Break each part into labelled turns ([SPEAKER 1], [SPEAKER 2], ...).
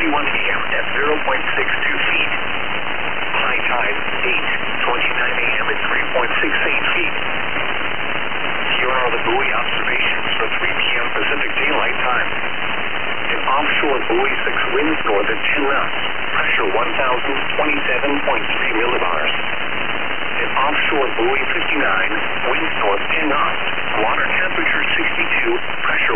[SPEAKER 1] a.m. at 0.62 feet. High tide, 8:29 a.m. at 3.68 feet. Here are the buoy observations for 3 p.m. Pacific Daylight Time. An offshore buoy 6 winds north at 10 knots, pressure 1,027.3 millibars. An offshore buoy 59, winds north 10 knots, water temperature 62, pressure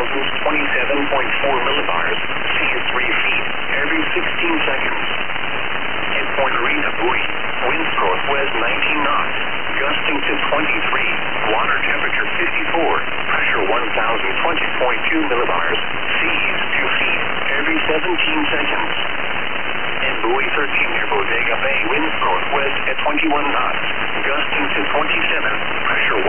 [SPEAKER 1] 1,027.4 millibars, sea is 3 feet every 16 seconds. At Point Arena buoy, winds northwest 19 knots, gusting to 23, water temperature 54, pressure 1,020.2 millibars, sea is 2 feet every 17 seconds. In buoy 13 near Bodega Bay, winds northwest at 21 knots, gusting to 27, pressure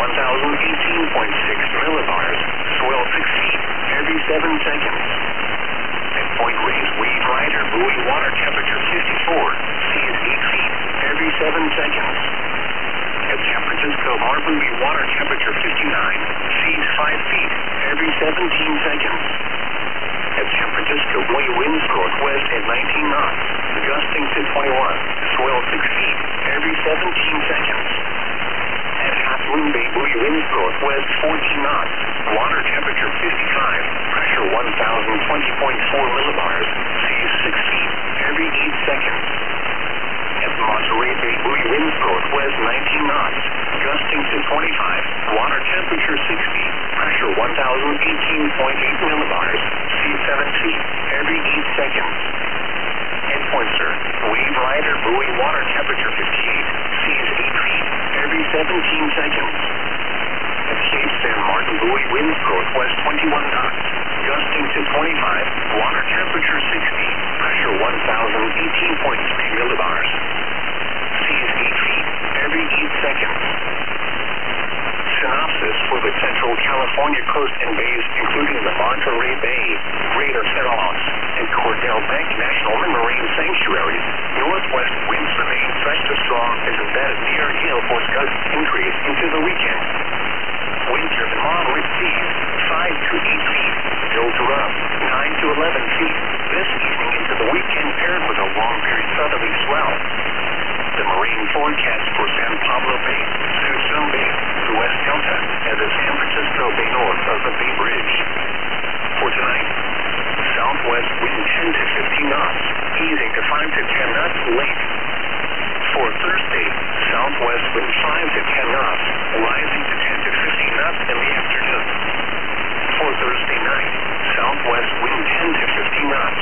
[SPEAKER 1] 1,018.6 millibars, swell 6 feet every 7 seconds. At Point Reyes Wave Rider buoy, water temperature 54, sea is 8 feet every 7 seconds. At San Francisco Harbor, water temperature 59, sea is 5 feet every 17 seconds. At San Francisco buoy, winds northwest at 19 knots, gusting to 21, swell 6 feet every 17 seconds. At Half Moon Bay buoy, winds northwest 14 knots, water temperature 55, pressure 1,020.4 millibars, sea is 6 feet every 8 seconds. At Monterey Bay buoy, winds northwest 19 knots, gusting to 25, water temperature 60, pressure 1,018.8 millibars, sea 7 feet every 8 seconds. At Poinsett, Wave Rider buoy, water temperature 58, sea is 8 feet every 17 seconds. At Cape San Martin buoy, winds northwest 21 knots, gusting to 25, water temperature 60, pressure 1,018.3 millibars. Sea is 8 feet every 8 seconds. Synopsis for the Central California coast and bays, including the Monterey Bay, Greater Cerros, and Cordell Bank National Marine Sanctuaries. Northwest winds remain fresh to strong as embedded near gale force gusts increase into the weekend. Wind-driven moderate seas, 5 to 8 feet, still to rough, 9 to 11 feet. This evening into the weekend paired with a long-period southerly swell. The marine forecast for San Pablo Bay, Suisun Bay, the West Delta, and the San Francisco Bay north of the Bay Bridge. For tonight, southwest wind 10 to 15 knots, easing to 5 to 10 knots late. For Thursday, southwest wind 5 to 10 knots, rising to 10 to 15 knots in the afternoon. For Thursday night, southwest wind 10 to 15 knots.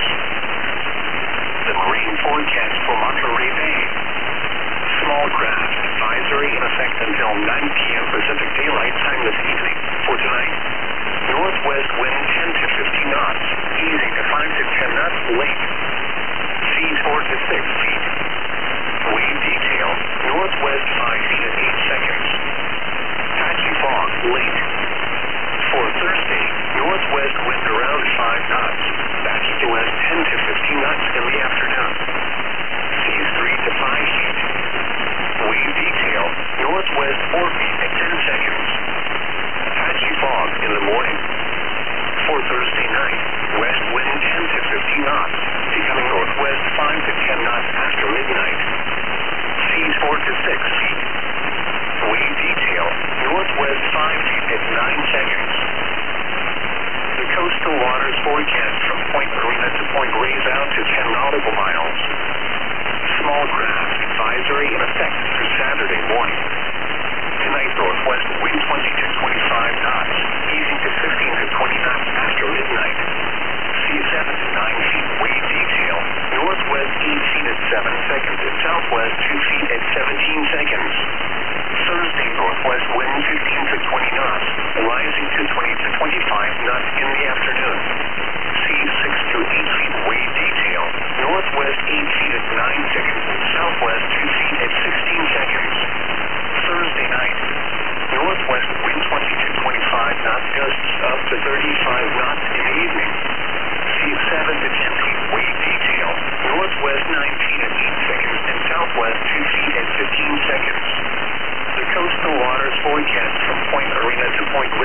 [SPEAKER 1] The marine forecast for Monterey Bay. Small craft advisory in effect until 9 p.m. Pacific Daylight Time this evening. For tonight, northwest wind 10 to 15 knots, easing to 5 to 10 knots late. Seas 4 to 6 feet. Wave detail, northwest 5 feet at 8 seconds. Patchy fog late. For Thursday, northwest wind around 5 knots, back east to west 10 to 15 knots in the afternoon. Seas 3 to 5 feet. Wave detail, northwest 4 feet at 10 seconds. Patchy fog in the morning. For Thursday night, west wind 10 to 15 knots, becoming northwest 5 to 10 knots after midnight. Seas 4 to 6 feet. Wave detail, northwest 5 feet at 9 seconds. The coastal waters forecast from Point Marina to Point Reyes out to 10 nautical miles. Small craft advisory in effect through Saturday morning. Tonight, northwest wind 20 to 25 knots, easing to 15 to 20 knots after midnight. Sea 7 to 9 feet. Wave detail, northwest 8 feet at 7 seconds and southwest 2 feet at 17 seconds. Thursday, northwest wind 15 to 20 knots, rising to 20 to 25 knots in the afternoon. Sea 6 to 8 feet. Wave detail, northwest 8 feet at 9 seconds and southwest 2 feet at 16 seconds. Thursday night, northwest wind 20 to 25 knots, gusts up to 35 knots in the evening. Sea 7 to 10 feet. Wave detail, northwest 9 feet at 8 seconds and southwest 2 feet at 15 seconds. The coastal waters forecast from Point Arena to Point